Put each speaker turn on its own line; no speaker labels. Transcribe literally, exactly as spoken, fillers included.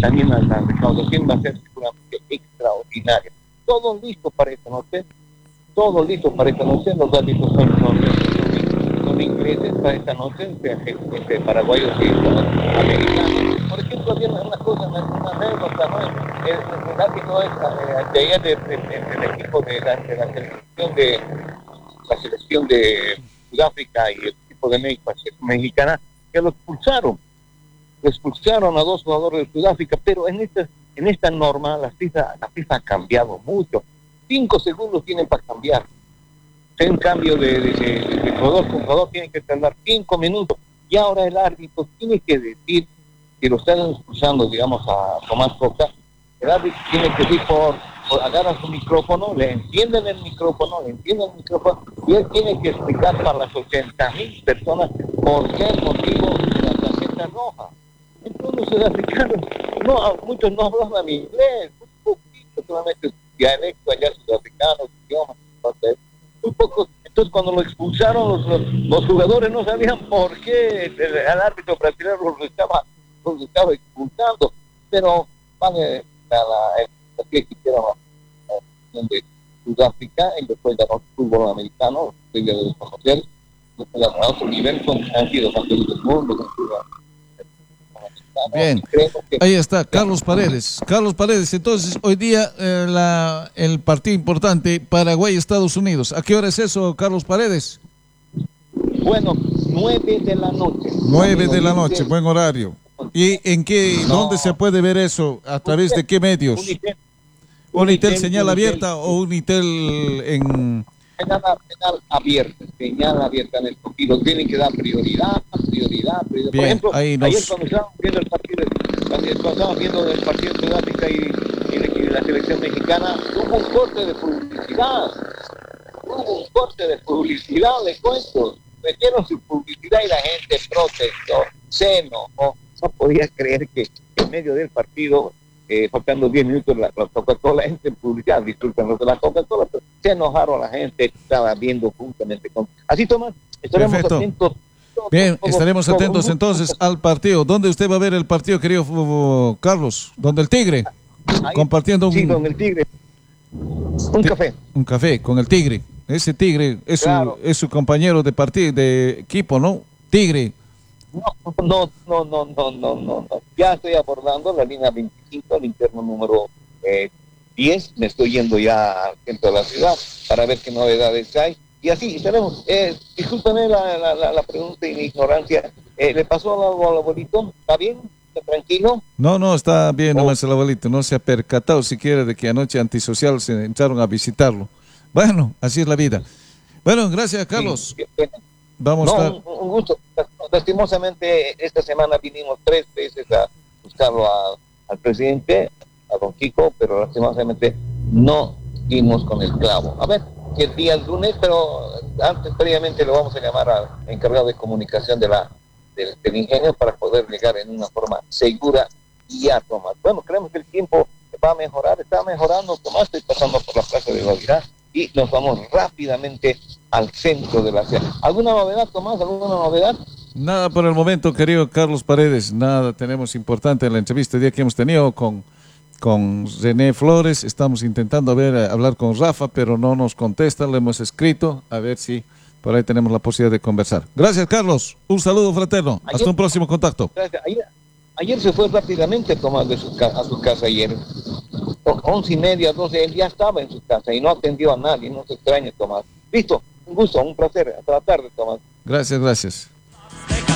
también la, la recaudación va a ser seguramente extraordinaria. Todo listo para esta noche, todo listo para esta noche, los árbitros son, son, son, son ingleses para esta noche, entre, entre paraguayos y americanos. Por ejemplo, había una cosa, una, una anécdota, ¿no? El, el árbitro es eh, de allá del de, de, de, de equipo de la, de la selección de la selección de Sudáfrica y el equipo de México, mexicana, que lo expulsaron. Lo expulsaron a dos jugadores de Sudáfrica, pero en esta, en esta norma la FIFA, la FIFA ha cambiado mucho. Cinco segundos tienen para cambiar. En un cambio de, de, de, de jugador con jugador tiene que tardar cinco minutos. Y ahora el árbitro tiene que decir que lo están expulsando, digamos, a Tomás Coca. El árbitro tiene que decir por, por agarra su micrófono, le encienden el micrófono, le encienden el micrófono, y él tiene que explicar para las ochenta mil personas por qué motivo de la tarjeta roja. Entonces los sudafricanos, no, muchos no hablaban inglés, muy poquito, solamente dialecto allá sudafricanos, idiomas, muy pocos. Entonces cuando lo expulsaron, los, los, los jugadores no sabían por qué el, el árbitro brasileño los estaba, los estaba expulsando, pero vale la, la, la que hicieron la de Sudáfrica y después ganó el fútbol americano, de desconocer, después ganó otro nivel, son, han sido campeones del mundo, han sido.
Bien, ahí está Carlos Paredes. Carlos Paredes, entonces hoy día eh, la, el partido importante Paraguay-Estados Unidos. ¿A qué hora es eso, Carlos Paredes?
Bueno, nueve de la noche.
Nueve de la noche, buen horario. ¿Y en qué, no. dónde se puede ver eso? ¿A través de qué medios? Unitel, Unitel señal Unitel, abierta o Unitel en...
Señal, señal abierta, señal abierta en el partido. Tienen que dar prioridad, prioridad, prioridad.
Bien,
por ejemplo,
ahí nos...
ayer cuando estábamos viendo el partido, cuando estábamos viendo el partido de Sudáfrica y, y, y la selección mexicana, hubo un corte de publicidad. Hubo un corte de publicidad, les cuento. Metieron su publicidad y la gente protestó, se enojó. No podía creer que en medio del partido, eh, faltando diez minutos, la, la Coca-Cola, gente en publicidad, disculpen los de la Coca-Cola, pero se enojaron la gente, estaba viendo juntamente con... Así, Tomás, estaremos
Perfecto.
atentos. Todo,
Bien,
todo,
estaremos
todo,
atentos
todo,
entonces al partido. ¿Dónde usted va a ver el partido, querido Carlos? ¿Dónde el Tigre?
Ahí,
compartiendo un...
Sí, con el Tigre. Un café.
Un café con el Tigre. Ese Tigre es, claro. su, es su compañero de partido, de equipo, ¿no? Tigre.
No, no, no, no, no, no, no, no. Ya estoy abordando la línea veinticinco, el interno número eh, diez. Me estoy yendo ya al centro de la ciudad para ver qué novedades hay. Y así estaremos. Eh, discúlpame la, la, la, la pregunta y mi ignorancia. Eh, ¿Le pasó algo al abuelito? ¿Está bien? ¿Está tranquilo?
No, no, está bien,
oh.
nomás el abuelito. No se ha percatado siquiera de que anoche Antisocial se entraron a visitarlo. Bueno, así es la vida. Bueno, gracias, Carlos.
Sí, sí, sí.
Vamos
no,
a estar...
un, un gusto. Lastimosamente, esta semana vinimos tres veces a buscarlo a, al presidente, a don Kiko, pero lastimosamente no dimos con el clavo. A ver, que el día el lunes, pero antes, previamente, lo vamos a llamar al encargado de comunicación de la, del, del ingenio para poder llegar en una forma segura y a tomar. Bueno, creemos que el tiempo va a mejorar, está mejorando, Tomás, estoy pasando por la plaza de Guavirá y nos vamos rápidamente al centro de la ciudad. ¿Alguna novedad, Tomás? ¿Alguna novedad?
Nada por el momento, querido Carlos Paredes, nada tenemos importante en la entrevista el día que hemos tenido con, con René Flores. Estamos intentando ver, hablar con Rafa, pero no nos contesta, le hemos escrito, a ver si por ahí tenemos la posibilidad de conversar. Gracias, Carlos, un saludo fraterno, ayer, hasta un próximo contacto.
Gracias. Ayer, ayer se fue rápidamente Tomás de su, a su casa ayer, once y media, doce, él ya estaba en su casa y no atendió a nadie, no se extrañe, Tomás. Listo, un gusto, un placer, hasta la tarde, Tomás.
Gracias, gracias.